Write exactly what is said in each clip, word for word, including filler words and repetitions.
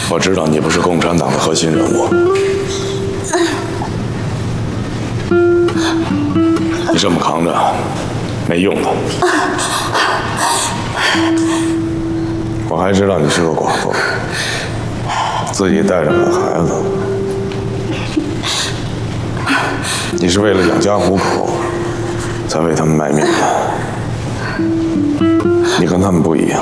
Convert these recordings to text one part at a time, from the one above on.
我知道你不是共产党的核心人物，你这么扛着没用的。我还知道你是个寡妇，自己带着个孩子，你是为了养家糊口才为他们卖命的。你跟他们不一样。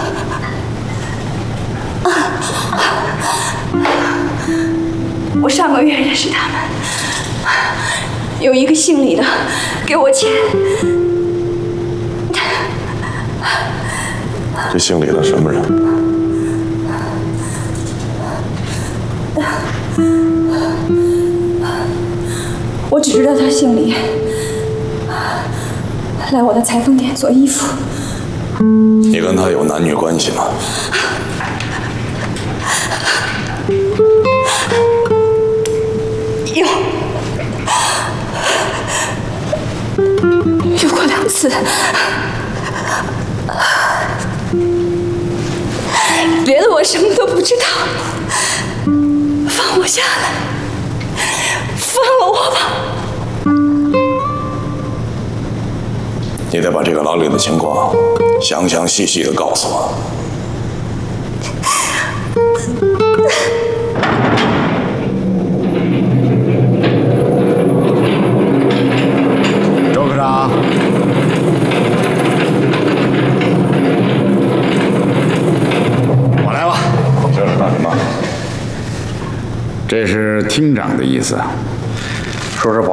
我上个月认识他们，有一个姓李的给我钱。 这姓李的什么人？ 我只知道他姓李，来我的裁缝店做衣服。 你跟他有男女关系吗？ 有，有过两次。别的我什么都不知道，放我下来，放了我吧。 你得把这个牢里的情况详详细细的告诉我。 周科长，我来了。 这是干什么？ 这是厅长的意思，说是保。